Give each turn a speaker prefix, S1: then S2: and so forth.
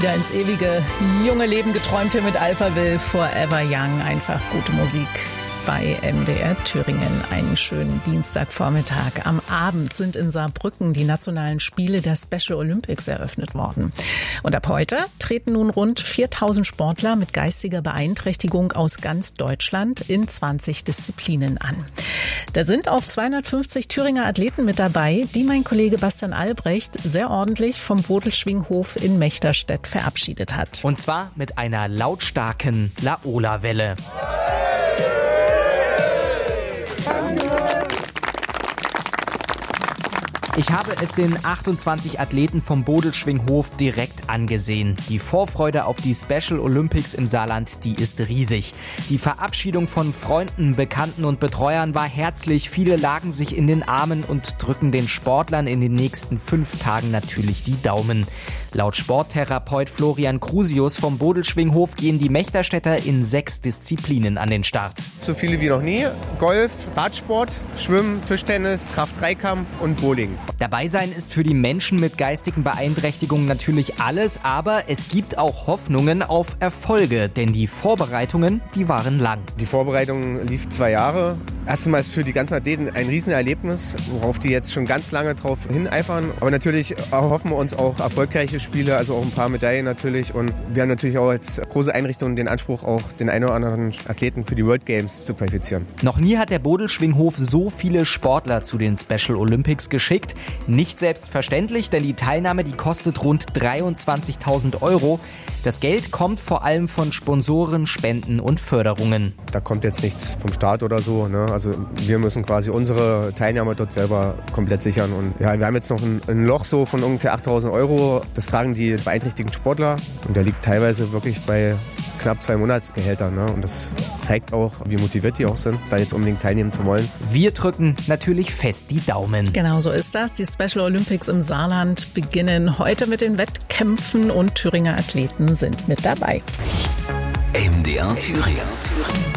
S1: Wieder ins ewige junge Leben geträumt hier mit Alpha Will, Forever Young. Einfach gute Musik bei MDR Thüringen. Einen schönen Dienstagvormittag. Am Abend sind in Saarbrücken die nationalen Spiele der Special Olympics eröffnet worden. Und ab heute treten nun rund 4000 Sportler mit geistiger Beeinträchtigung aus ganz Deutschland in 20 Disziplinen an. Da sind auch 250 Thüringer Athleten mit dabei, die mein Kollege Bastian Albrecht sehr ordentlich vom Bodelschwinghof in Mechterstedt verabschiedet hat.
S2: Und zwar mit einer lautstarken Laola-Welle. Ich habe es den 28 Athleten vom Bodelschwinghof direkt angesehen. Die Vorfreude auf die Special Olympics im Saarland, die ist riesig. Die Verabschiedung von Freunden, Bekannten und Betreuern war herzlich. Viele lagen sich in den Armen und drücken den Sportlern in den nächsten 5 Tagen natürlich die Daumen. Laut Sporttherapeut Florian Crusius vom Bodelschwinghof gehen die Mechterstädter in 6 Disziplinen an den Start.
S3: So viele wie noch nie. Golf, Radsport, Schwimmen, Tischtennis, Kraft-3-Kampf und Bowling.
S2: Dabei sein ist für die Menschen mit geistigen Beeinträchtigungen natürlich alles, aber es gibt auch Hoffnungen auf Erfolge, denn die Vorbereitungen, die waren lang.
S3: Die Vorbereitung lief 2 Jahre. Erstmal ist für die ganzen Athleten ein Riesenerlebnis, worauf die jetzt schon ganz lange drauf hineifern. Aber natürlich erhoffen wir uns auch erfolgreiche Spiele, also auch ein paar Medaillen natürlich. Und wir haben natürlich auch als große Einrichtung den Anspruch, auch den einen oder anderen Athleten für die World Games zu qualifizieren.
S2: Noch nie hat der Bodelschwinghof so viele Sportler zu den Special Olympics geschickt. Nicht selbstverständlich, denn die Teilnahme, die kostet rund 23.000 €. Das Geld kommt vor allem von Sponsoren, Spenden und Förderungen.
S3: Da kommt jetzt nichts vom Staat oder so, ne? Also wir müssen quasi unsere Teilnahme dort selber komplett sichern. Und ja, wir haben jetzt noch ein Loch so von ungefähr 8.000 €. Das tragen die beeinträchtigten Sportler. Und der liegt teilweise wirklich bei knapp 2 Monatsgehältern. Ne? Und das zeigt auch, wie motiviert die auch sind, da jetzt unbedingt teilnehmen zu wollen.
S2: Wir drücken natürlich fest die Daumen.
S1: Genau so ist das. Die Special Olympics im Saarland beginnen heute mit den Wettkämpfen und Thüringer Athleten sind mit dabei.
S4: MDR Thüringen.